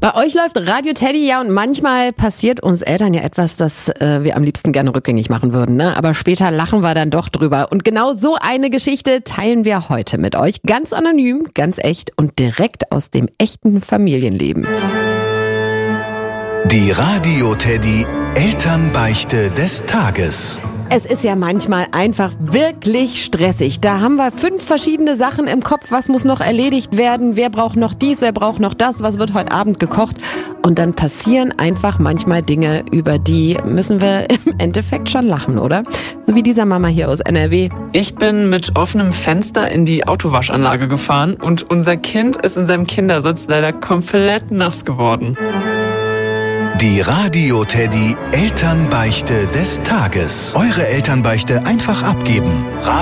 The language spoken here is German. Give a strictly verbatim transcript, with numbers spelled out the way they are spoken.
Bei euch läuft Radio Teddy, ja, und manchmal passiert uns Eltern ja etwas, das äh, wir am liebsten gerne rückgängig machen würden, ne? Aber später lachen wir dann doch drüber. Und genau so eine Geschichte teilen wir heute mit euch. Ganz anonym, ganz echt und direkt aus dem echten Familienleben. Die Radio Teddy Elternbeichte des Tages. Es ist ja manchmal einfach wirklich stressig. Da haben wir fünf verschiedene Sachen im Kopf. Was muss noch erledigt werden? Wer braucht noch dies? Wer braucht noch das? Was wird heute Abend gekocht? Und dann passieren einfach manchmal Dinge, über die müssen wir im Endeffekt schon lachen, oder? So wie dieser Mama hier aus N R W. Ich bin mit offenem Fenster in die Autowaschanlage gefahren und unser Kind ist in seinem Kindersitz leider komplett nass geworden. Die Radio Teddy Elternbeichte des Tages. Eure Elternbeichte einfach abgeben.